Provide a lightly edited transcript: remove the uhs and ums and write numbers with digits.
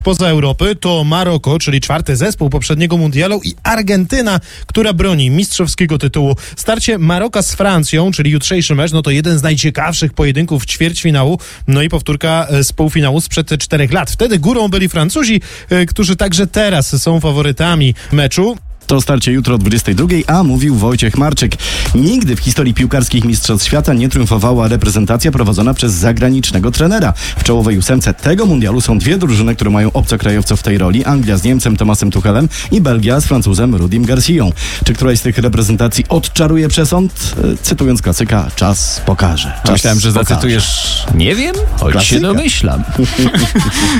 Poza Europy to Maroko, czyli czwarty zespół poprzedniego mundialu, i Argentyna, która broni mistrzowskiego tytułu. Starcie Maroka z Francją, czyli jutrzejszy mecz, no to jeden z najciekawszych pojedynków ćwierćfinału, no i powtórka z półfinału sprzed 4 lat. Wtedy górą byli Francuzi, którzy także teraz są faworytami meczu. To starcie jutro o 22:00, a mówił Wojciech Marczyk. Nigdy w historii piłkarskich mistrzostw świata nie triumfowała reprezentacja prowadzona przez zagranicznego trenera. W czołowej 8 tego mundialu są 2 drużyny, które mają obcokrajowców w tej roli. Anglia z Niemcem Thomasem Tuchelem i Belgia z Francuzem Rudim Garcją. Czy któraś z tych reprezentacji odczaruje przesąd? Cytując klasyka, czas pokaże. Myślałem, że zacytujesz, nie wiem, choć się domyślam.